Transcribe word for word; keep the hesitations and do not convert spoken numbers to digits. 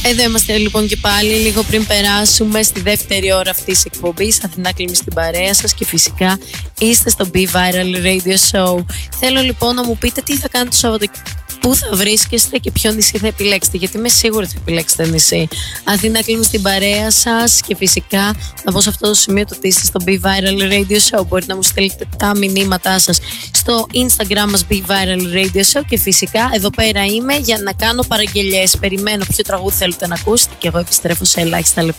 Εδώ είμαστε λοιπόν και πάλι λίγο πριν περάσουμε στη δεύτερη ώρα αυτής της εκπομπής. Αθηνά Κλίμη στην παρέα σας και φυσικά είστε στο Be Viral Radio Show. Θέλω λοιπόν να μου πείτε τι θα κάνετε το Σαββατοκύριακο. Πού θα βρίσκεστε και ποιο νησί θα επιλέξετε, γιατί είμαι σίγουρη ότι θα επιλέξετε νησί. Αθηνά Κλίμη στην παρέα σας και φυσικά να πω σε αυτό το σημείο το ότι είστε στο Be Viral Radio Show. Μπορείτε να μου στείλετε τα μηνύματά σας στο Instagram μας Be Viral Radio Show και φυσικά εδώ πέρα είμαι για να κάνω παραγγελιές. Περιμένω ποιο τραγούδι θέλετε να ακούσετε και εγώ επιστρέφω σε ελάχιστα λεπτά.